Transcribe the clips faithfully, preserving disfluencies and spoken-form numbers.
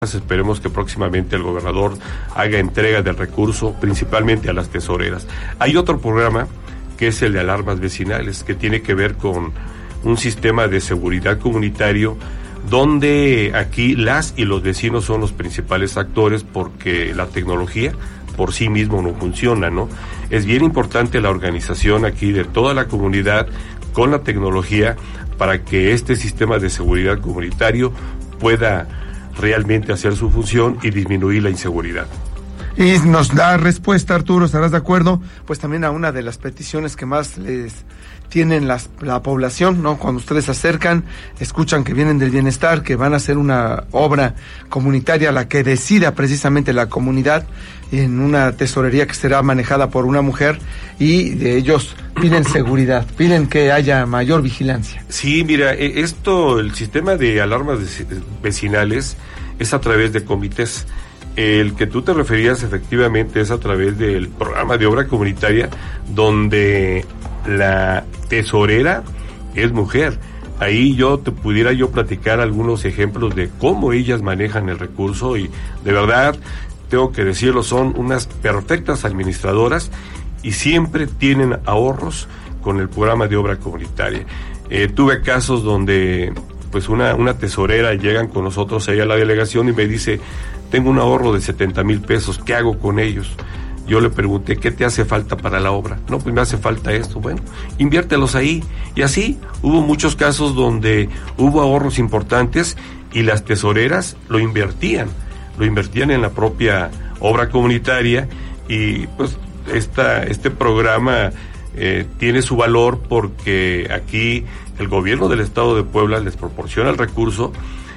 Esperemos que próximamente el gobernador haga entrega del recurso, principalmente a las tesoreras. Hay otro programa que es el de alarmas vecinales, que tiene que ver con un sistema de seguridad comunitario, donde aquí las y los vecinos son los principales actores, porque la tecnología por sí mismo no funciona, ¿no? Es bien importante la organización aquí de toda la comunidad con la tecnología para que este sistema de seguridad comunitario pueda realmente hacer su función y disminuir la inseguridad. Y nos da respuesta, Arturo, ¿estarás de acuerdo? Pues también a una de las peticiones que más les tienen las, la población, ¿no? Cuando ustedes se acercan, escuchan que vienen del bienestar, que van a hacer una obra comunitaria, la que decida precisamente la comunidad, en una tesorería que será manejada por una mujer, y de ellos piden seguridad, piden que haya mayor vigilancia. Sí, mira, esto, el sistema de alarmas vecinales es a través de comités. El que tú te referías efectivamente es a través del programa de obra comunitaria, donde la tesorera es mujer. Ahí yo te pudiera yo platicar algunos ejemplos de cómo ellas manejan el recurso, y de verdad, tengo que decirlo, son unas perfectas administradoras y siempre tienen ahorros con el programa de obra comunitaria. Eh, tuve casos donde pues una, una tesorera llegan con nosotros ahí a la delegación y me dice: tengo un ahorro de setenta mil pesos, ¿qué hago con ellos? Yo le pregunté: ¿qué te hace falta para la obra? No, pues me hace falta esto. Bueno, inviértelos ahí. Y así hubo muchos casos donde hubo ahorros importantes y las tesoreras lo invertían, lo invertían en la propia obra comunitaria, y pues esta, este programa eh, tiene su valor porque aquí el gobierno del estado de Puebla les proporciona el recurso,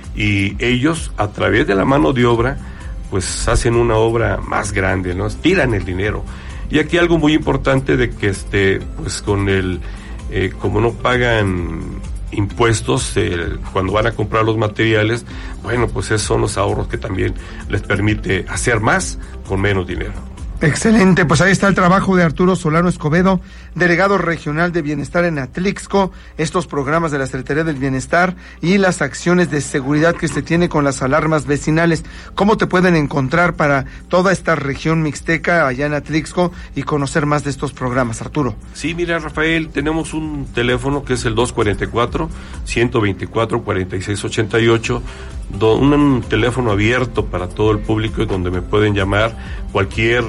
y ellos, a través de la mano de obra, pues hacen una obra más grande, ¿no? Tiran el dinero. Y aquí algo muy importante de que este, pues con el, eh, como no pagan impuestos eh, cuando van a comprar los materiales, bueno, pues esos son los ahorros que también les permite hacer más con menos dinero. Excelente, pues ahí está el trabajo de Arturo Solano Escobedo, delegado regional de Bienestar en Atlixco, estos programas de la Secretaría del Bienestar y las acciones de seguridad que se tiene con las alarmas vecinales. ¿Cómo te pueden encontrar para toda esta región mixteca allá en Atlixco y conocer más de estos programas, Arturo? Sí, mira, Rafael, tenemos un teléfono que es el dos cuatro cuatro, uno dos cuatro, cuatro seis ocho ocho, un, un teléfono abierto para todo el público, donde me pueden llamar cualquier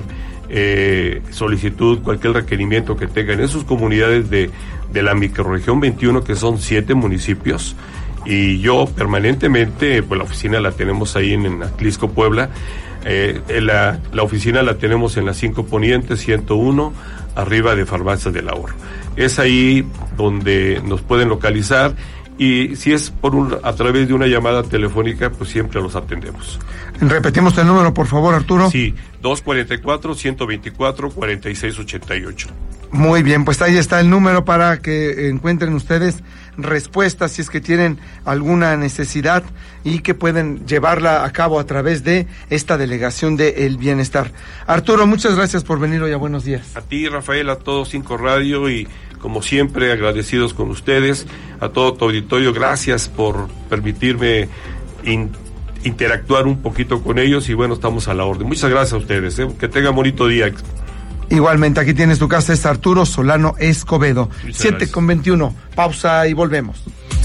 eh, solicitud, cualquier requerimiento que tengan en sus comunidades de, de la microrregión veintiuno, que son siete municipios, y yo permanentemente, pues la oficina la tenemos ahí en, en Atlixco, Puebla. eh, la, la oficina la tenemos en la cinco Poniente ciento uno, arriba de Farmacias del Ahorro. Es ahí donde nos pueden localizar, y si es por un, a través de una llamada telefónica, pues siempre los atendemos. Repetimos el número, por favor, Arturo. Sí, dos cuatro cuatro, uno dos cuatro, cuatro seis ocho ocho. Muy bien, pues ahí está el número para que encuentren ustedes respuestas si es que tienen alguna necesidad y que pueden llevarla a cabo a través de esta delegación de El Bienestar. Arturo, muchas gracias por venir hoy a Buenos Días. A ti, Rafael, a todo Cinco Radio, y como siempre agradecidos con ustedes, a todo tu auditorio, gracias por permitirme in, interactuar un poquito con ellos, y bueno, estamos a la orden. Muchas gracias a ustedes, ¿eh? Que tengan bonito día. Igualmente, aquí tienes tu casa, es Arturo Solano Escobedo. siete con veintiuno, pausa y volvemos.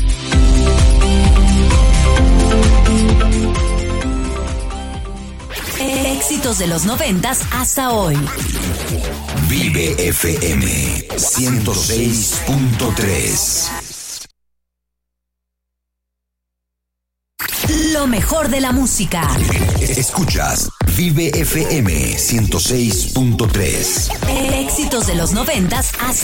Éxitos de los noventas hasta hoy. Vive F M ciento seis punto tres. Lo mejor de la música. Escuchas Vive F M ciento seis punto tres. Éxitos de los noventas hasta